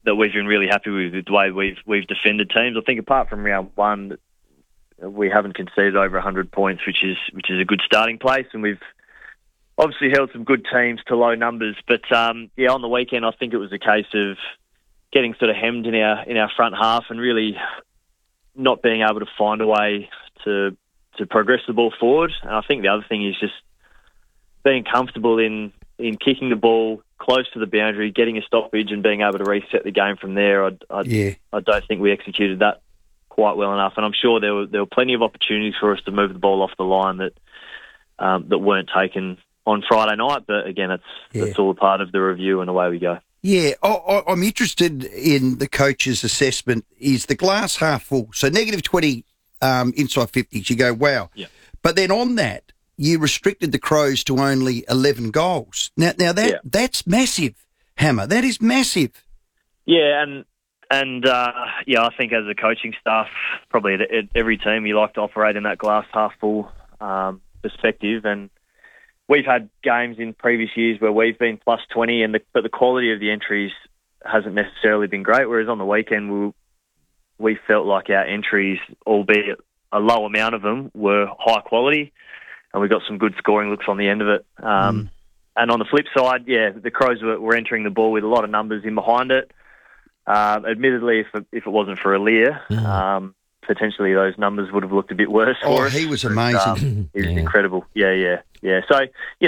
that we've been really happy with the way we've defended teams. I think apart from round one, we haven't conceded over 100 points, which is a good starting place, and we've obviously held some good teams to low numbers. But on the weekend, I think it was a case of getting sort of hemmed in our front half and really not being able to find a way to progress the ball forward. And I think the other thing is just being comfortable in kicking the ball close to the boundary, getting a stoppage and being able to reset the game from there. I don't think we executed that quite well enough. And I'm sure there were plenty of opportunities for us to move the ball off the line that weren't taken on Friday night. But again, that's all a part of the review and away we go. Yeah, I'm interested in the coach's assessment. Is the glass half full? So negative 20 inside 50s, you go, wow. Yeah. But then on that, you restricted the Crows to only 11 goals. Now that's massive, Hammer. That is massive. Yeah, and I think as a coaching staff, probably at every team, you like to operate in that glass half full perspective. And we've had games in previous years where we've been plus 20, but the quality of the entries hasn't necessarily been great. Whereas on the weekend, we felt like our entries, albeit a low amount of them, were high quality, and we got some good scoring looks on the end of it. And on the flip side, the Crows were entering the ball with a lot of numbers in behind it. Admittedly, if it wasn't for Aaliyah, potentially those numbers would have looked a bit worse for us. He was amazing. He was incredible. Yeah. So,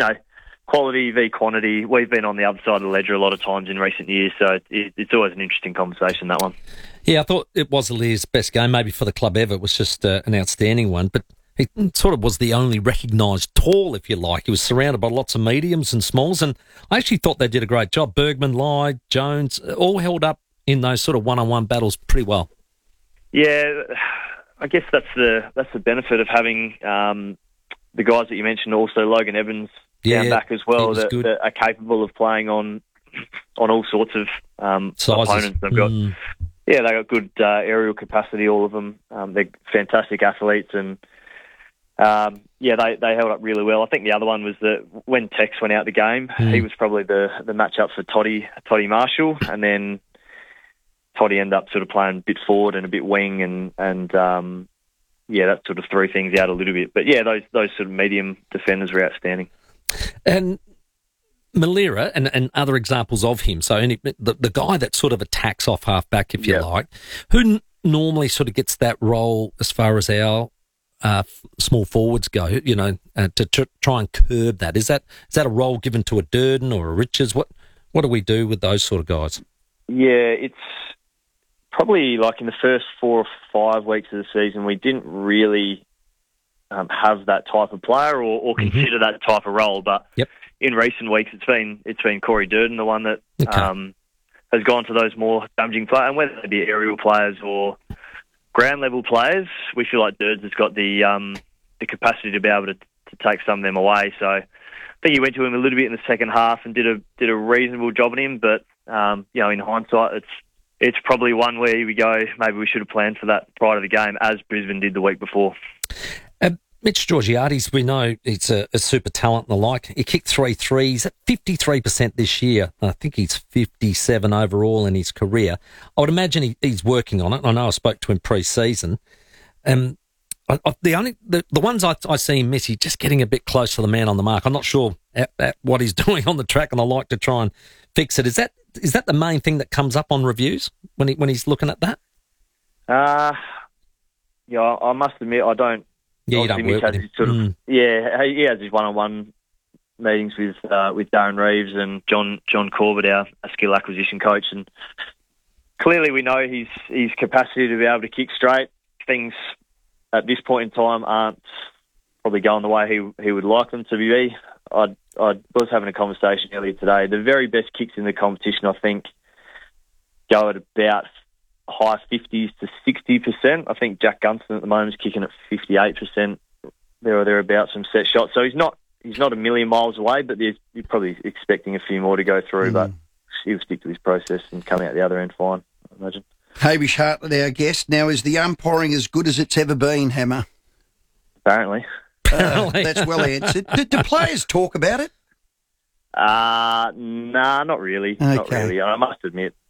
quality v quantity. We've been on the other side of the ledger a lot of times in recent years, so it's always an interesting conversation, that one. Yeah, I thought it was Aaliyah's best game, maybe for the club ever. It was just an outstanding one, but he sort of was the only recognised tall, if you like. He was surrounded by lots of mediums and smalls, and I actually thought they did a great job. Bergman, Lyde, Jones, all held up in those sort of one-on-one battles pretty well. Yeah, I guess that's the benefit of having the guys that you mentioned, also Logan Evans down back as well, that are capable of playing on all sorts of opponents. They've got they got good aerial capacity, all of them. They're fantastic athletes, and they held up really well. I think the other one was that when Tex went out the game, he was probably the matchup for Toddy Marshall, and then Toddy ended up sort of playing a bit forward and a bit wing, and that sort of threw things out a little bit. But those sort of medium defenders were outstanding. And Malira and other examples of him. So the guy that sort of attacks off half-back, if you like, who normally sort of gets that role as far as our small forwards go, to try and curb that. Is that a role given to a Durden or a Richards? What do we do with those sort of guys? Yeah, it's probably like in the first 4 or 5 weeks of the season, we didn't really have that type of player or consider that type of role. But in recent weeks, it's been Corey Durden, the one that has gone to those more damaging players, and whether they be aerial players or ground level players, we feel like Durden has got the capacity to be able to take some of them away. So I think he went to him a little bit in the second half and did a reasonable job on him. But in hindsight, it's probably one where we go, maybe we should have planned for that prior to the game, as Brisbane did the week before. Mitch Georgiades, we know he's a super talent and the like. He kicked 3 threes at 53% this year. I think he's 57 overall in his career. I would imagine he's working on it. I know I spoke to him pre-season. The ones I see him miss, he's just getting a bit close to the man on the mark. I'm not sure at what he's doing on the track, and I like to try and fix it. Is that the main thing that comes up on reviews when he's looking at that? I must admit I don't. Yeah, you don't work with him. He has his one-on-one meetings with Darren Reeves and John Corbett, our skill acquisition coach, and clearly we know his capacity to be able to kick straight. Things at this point in time aren't probably going the way he would like them to be. I was having a conversation earlier today. The very best kicks in the competition, I think, go at about high 50s to 60%. I think Jack Gunston at the moment is kicking at 58% there or thereabouts from set shots. So he's not a million miles away, but you're probably expecting a few more to go through. But he'll stick to his process and come out the other end fine, I imagine. Hamish Hartlett, our guest. Now, is the umpiring as good as it's ever been, Hammer? Apparently. That's well answered. Do players talk about it? Nah, not really. Okay. Not really. I must admit,